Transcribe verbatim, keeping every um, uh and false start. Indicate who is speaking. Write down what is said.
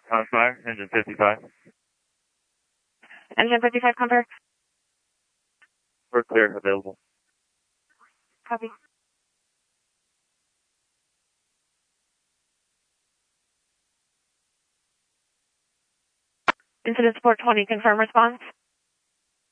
Speaker 1: Conspire, engine fifty-five.
Speaker 2: Engine fifty-five, Conspire.
Speaker 1: We're clear, available.
Speaker 2: Copy. Incident support twenty, confirm response.